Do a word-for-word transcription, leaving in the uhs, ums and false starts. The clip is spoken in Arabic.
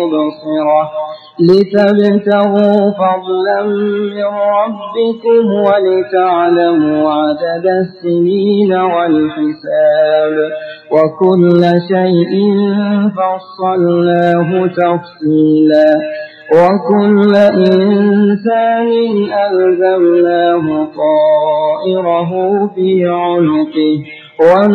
مبصرة لتبتغوا فضلا من ربكم ولتعلموا عدد السنين والحساب وكل شيء فصلناه تفصيلا وكل إنسان ألزمناه طائره في عنقه